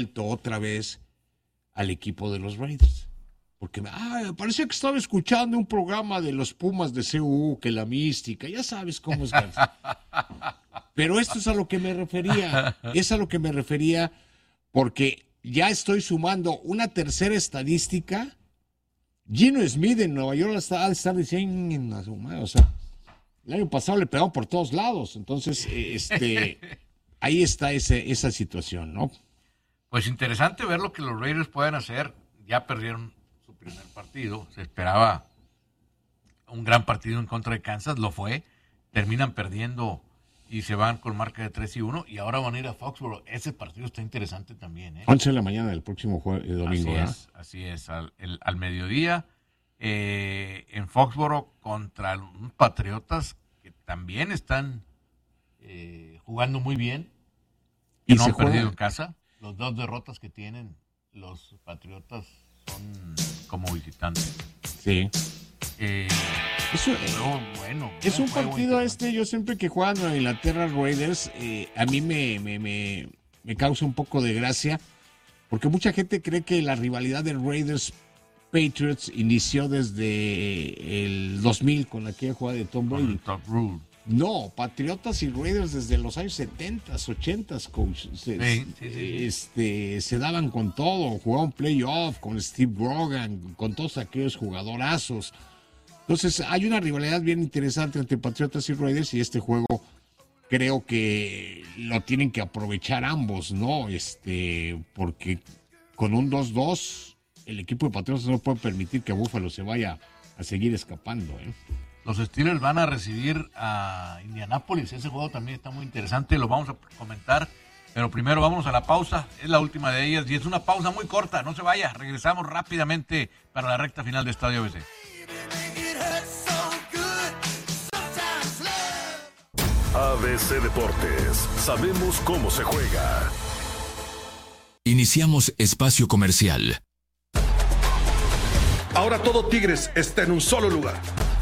otra vez al equipo de los Raiders. Porque parecía que estaba escuchando un programa de los Pumas de CU, que la mística, ya sabes cómo es. Pero esto es a lo que me refería, porque ya estoy sumando una tercera estadística. Gino Smith en Nueva York ha de estar diciendo, o sea, el año pasado le pegaron por todos lados, entonces, ahí está esa situación, ¿no? Pues interesante ver lo que los Raiders pueden hacer. Ya perdieron su primer partido, se esperaba un gran partido en contra de Kansas, lo fue, terminan perdiendo y se van con marca de 3-1 y ahora van a ir a Foxborough. Ese partido está interesante también, 11 de la mañana del próximo domingo. Así es, al mediodía en Foxborough contra unos Patriotas que también están jugando muy bien y no han perdido en casa. Los 2 derrotas que tienen los Patriotas son como visitantes. Sí. Bueno, es un partido yo siempre que juegan en Inglaterra Raiders, a mí me causa un poco de gracia, porque mucha gente cree que la rivalidad de Raiders Patriots inició desde el 2000 con aquella jugada de Tom Brady. No, Patriotas y Raiders desde los años 70, 80, coach. Se daban con todo, jugaban playoff con Steve Brogan, con todos aquellos jugadorazos. Entonces hay una rivalidad bien interesante entre Patriotas y Raiders, y este juego creo que lo tienen que aprovechar ambos, ¿no? Porque con un 2-2 el equipo de Patriotas no puede permitir que Buffalo se vaya a seguir escapando, Los Steelers van a recibir a Indianápolis. Ese juego también está muy interesante, lo vamos a comentar. Pero primero vámonos a la pausa, es la última de ellas y es una pausa muy corta, no se vaya. Regresamos rápidamente para la recta final de Estadio ABC. ABC Deportes, sabemos cómo se juega. Iniciamos espacio comercial. Ahora todo Tigres está en un solo lugar.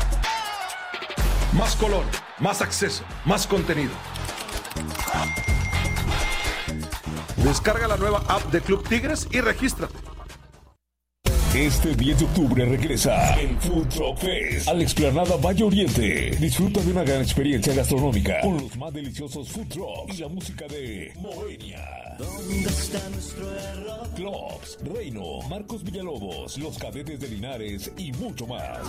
Más color, más acceso, más contenido. Descarga la nueva app de Club Tigres y regístrate. Este 10 de octubre regresa el Food Truck Fest a la explanada Valle Oriente. Disfruta de una gran experiencia gastronómica con los más deliciosos food trucks y la música de Moenia. ¿Dónde está nuestro error? Clubs, Reino, Marcos Villalobos, Los Cadetes de Linares y mucho más.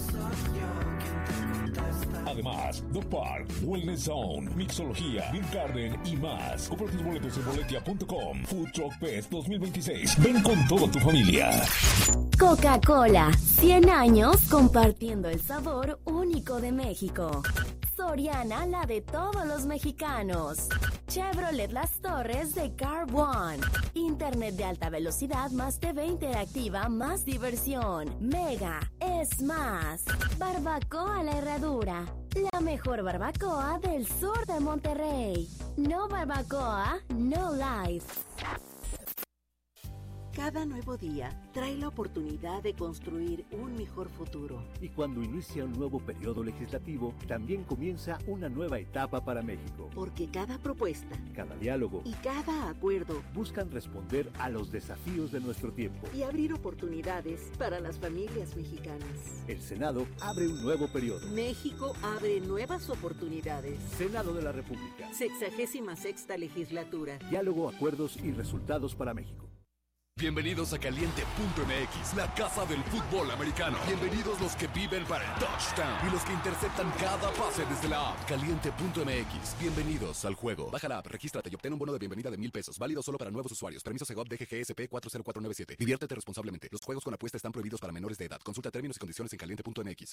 Además, Dog Park, Wellness Zone, Mixología, Beer Garden y más. Compra tus boletos en boletia.com. Food Truck Fest 2026. Ven con toda tu familia. Coca-Cola, 100 años compartiendo el sabor único de México. Soriana, la de todos los mexicanos. Chevrolet Las Torres de Car One. Internet de alta velocidad, más TV interactiva, más diversión. Mega es más. Barbacoa La Herradura, la mejor barbacoa del sur de Monterrey. No barbacoa, no life. Cada nuevo día trae la oportunidad de construir un mejor futuro. Y cuando inicia un nuevo periodo legislativo, también comienza una nueva etapa para México. Porque cada propuesta, cada diálogo y cada acuerdo buscan responder a los desafíos de nuestro tiempo y abrir oportunidades para las familias mexicanas. El Senado abre un nuevo periodo. México abre nuevas oportunidades. Senado de la República. 66ª legislatura. Diálogo, acuerdos y resultados para México. Bienvenidos a Caliente.mx, la casa del fútbol americano. Bienvenidos los que viven para el touchdown y los que interceptan cada pase desde la app. Caliente.mx, bienvenidos al juego. Baja la app, regístrate y obtén un bono de bienvenida de $1,000. Válido solo para nuevos usuarios. Permiso Segov DGGSP 40497. Diviértete responsablemente. Los juegos con apuesta están prohibidos para menores de edad. Consulta términos y condiciones en Caliente.mx.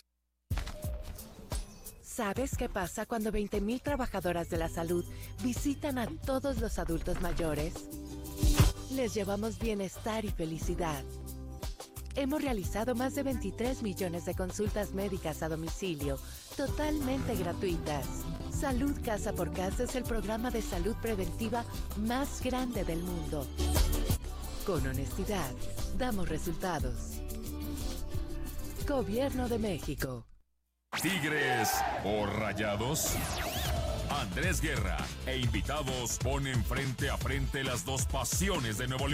¿Sabes qué pasa cuando 20,000 trabajadoras de la salud visitan a todos los adultos mayores? Les llevamos bienestar y felicidad. Hemos realizado más de 23 millones de consultas médicas a domicilio, totalmente gratuitas. Salud Casa por Casa es el programa de salud preventiva más grande del mundo. Con honestidad, damos resultados. Gobierno de México. Tigres o Rayados. Andrés Guerra e invitados ponen frente a frente las dos pasiones de Nuevo León.